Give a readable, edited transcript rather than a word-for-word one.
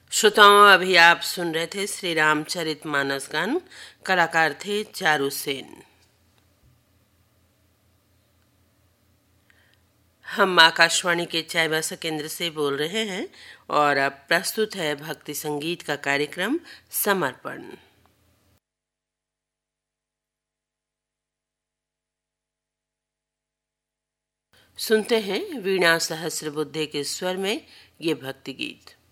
श्रोताओं, अभी आप सुन रहे थे श्री रामचरितमानस गान। कलाकार थे चारू सेन। हम आकाशवाणी के चाईबासा केंद्र से बोल रहे हैं और अब प्रस्तुत है भक्ति संगीत का कार्यक्रम समर्पण। सुनते हैं वीणा सहस्रबुद्धे के स्वर में ये भक्ति गीत।